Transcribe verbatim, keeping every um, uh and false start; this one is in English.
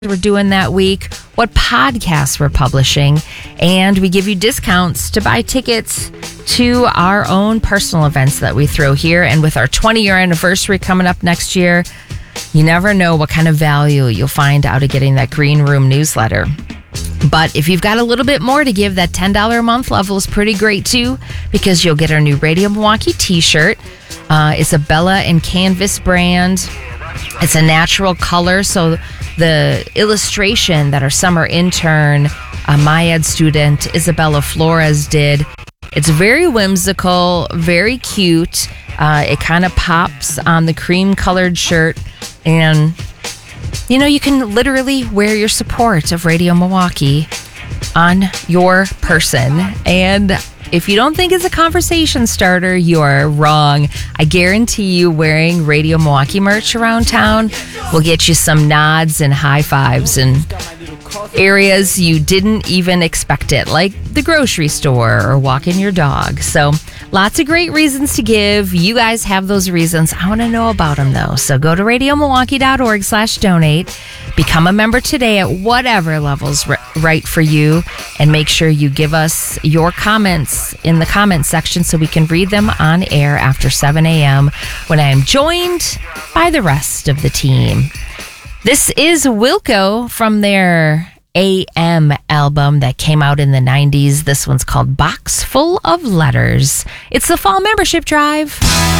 we're doing that week, what podcasts we're publishing, and we give you discounts to buy tickets to our own personal events that we throw here. And with our twenty-year anniversary coming up next year, you never know what kind of value you'll find out of getting that Green Room newsletter. But if you've got a little bit more to give, that ten dollars a month level is pretty great too, because you'll get our new Radio Milwaukee t-shirt. Uh, it's a Bella and Canvas brand. It's a natural color, so the illustration that our summer intern, a MyEd student, Isabella Flores, did, it's very whimsical, very cute. Uh, it kind of pops on the cream-colored shirt, and, you know, you can literally wear your support of Radio Milwaukee on your person. And if you don't think it's a conversation starter, you are wrong. I guarantee you wearing Radio Milwaukee merch around town will get you some nods and high fives in areas you didn't even expect it, like the grocery store or walking your dog. So lots of great reasons to give. You guys have those reasons. I want to know about them, though. So go to radiomilwaukee.org slash donate. Become a member today at whatever level's right for you. And make sure you give us your comments in the comments section so we can read them on air after seven a.m. when I am joined by the rest of the team. This is Wilco from their A M album that came out in the nineties. This one's called Box Full of Letters. It's the Fall Membership Drive.